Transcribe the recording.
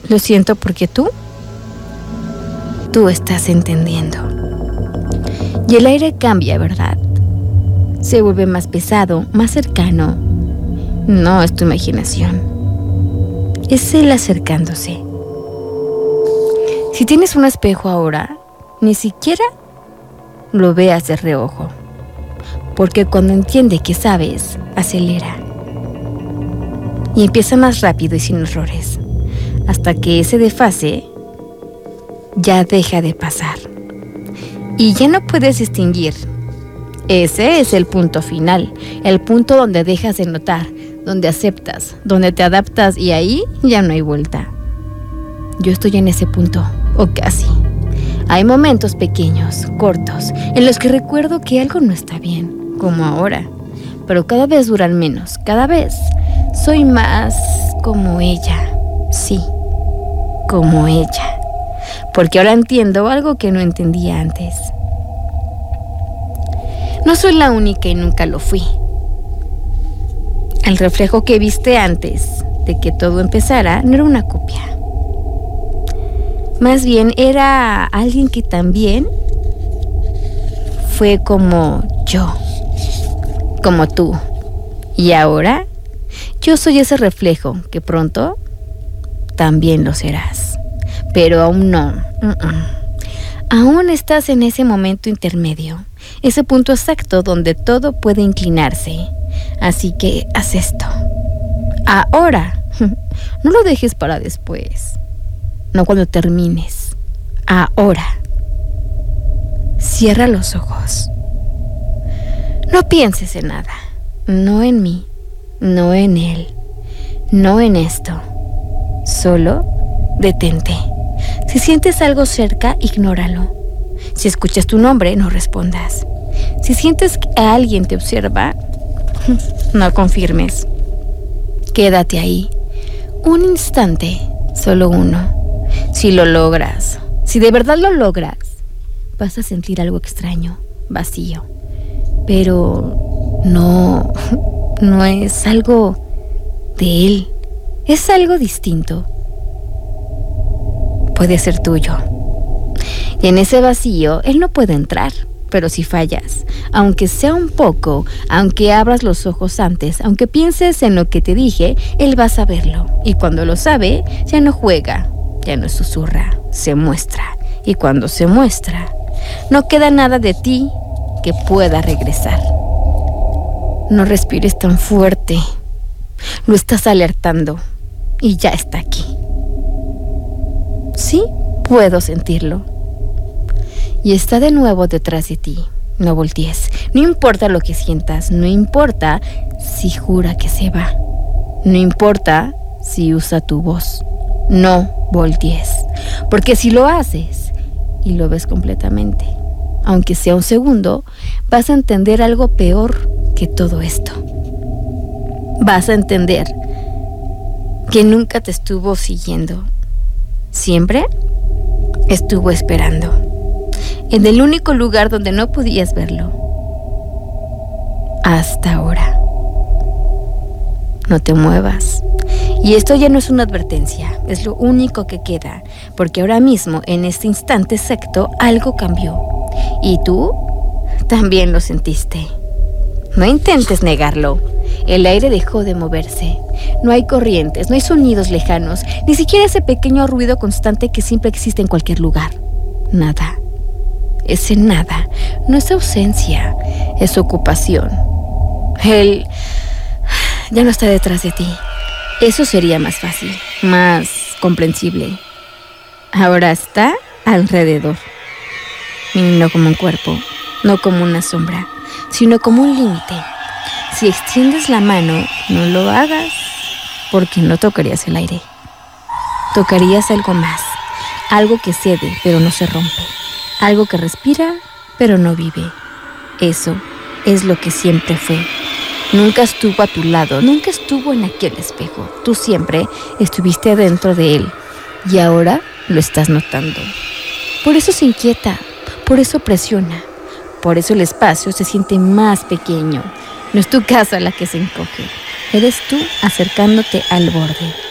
Lo siento porque tú estás entendiendo. Y el aire cambia, ¿verdad? Se vuelve más pesado, más cercano. No es tu imaginación. Es él acercándose. Si tienes un espejo ahora, ni siquiera lo veas de reojo. Porque cuando entiende que sabes, acelera. Y empieza más rápido y sin errores. Hasta que ese desfase ya deja de pasar. Y ya no puedes distinguir. Ese es el punto final. El punto donde dejas de notar, donde aceptas, donde te adaptas y ahí ya no hay vuelta. Yo estoy en ese punto, o casi. Hay momentos pequeños, cortos, en los que recuerdo que algo no está bien, como ahora. Pero cada vez duran menos, cada vez soy más como ella. Sí, como ella. Porque ahora entiendo algo que no entendía antes. No soy la única y nunca lo fui. El reflejo que viste antes de que todo empezara no era una copia. Más bien era alguien que también fue como yo, como tú. Y ahora yo soy ese reflejo que pronto también lo serás. Pero aún no. Aún estás en ese momento intermedio, ese punto exacto donde todo puede inclinarse. Así que haz esto. Ahora. No lo dejes para después. No cuando termines. Ahora. Cierra los ojos. No pienses en nada. No en mí. No en él. No en esto. Solo detente. Si sientes algo cerca, ignóralo. Si escuchas tu nombre, no respondas. Si sientes que alguien te observa, no confirmes. Quédate ahí. Un instante, solo uno. Si lo logras, si de verdad lo logras, vas a sentir algo extraño, vacío. Pero no es algo de él. Es algo distinto. Puede ser tuyo. Y en ese vacío, él no puede entrar. Pero si fallas, aunque sea un poco, aunque abras los ojos antes, aunque pienses en lo que te dije, él va a saberlo. Y cuando lo sabe, ya no juega, ya no susurra, se muestra. Y cuando se muestra, no queda nada de ti que pueda regresar. No respires tan fuerte. Lo estás alertando y ya está aquí. Sí, puedo sentirlo. Y está de nuevo detrás de ti. No voltees. No importa lo que sientas. No importa si jura que se va. No importa si usa tu voz. No voltees. Porque si lo haces y lo ves completamente, aunque sea un segundo, vas a entender algo peor que todo esto. Vas a entender que nunca te estuvo siguiendo. Siempre estuvo esperando. En el único lugar donde no podías verlo. Hasta ahora. No te muevas. Y esto ya no es una advertencia, es lo único que queda, porque ahora mismo, en este instante exacto, algo cambió. Y tú también lo sentiste. No intentes negarlo. El aire dejó de moverse. No hay corrientes, no hay sonidos lejanos, ni siquiera ese pequeño ruido constante que siempre existe en cualquier lugar. Nada. Ese nada no es ausencia, es ocupación. Él ya no está detrás de ti. Eso sería más fácil, más comprensible. Ahora está alrededor. Y no como un cuerpo, no como una sombra, sino como un límite. Si extiendes la mano, no lo hagas, porque no tocarías el aire. Tocarías algo más, algo que cede, pero no se rompe. Algo que respira, pero no vive. Eso es lo que siempre fue. Nunca estuvo a tu lado, nunca estuvo en aquel espejo. Tú siempre estuviste dentro de él. Y ahora lo estás notando. Por eso se inquieta, por eso presiona. Por eso el espacio se siente más pequeño. No es tu casa la que se encoge. Eres tú acercándote al borde.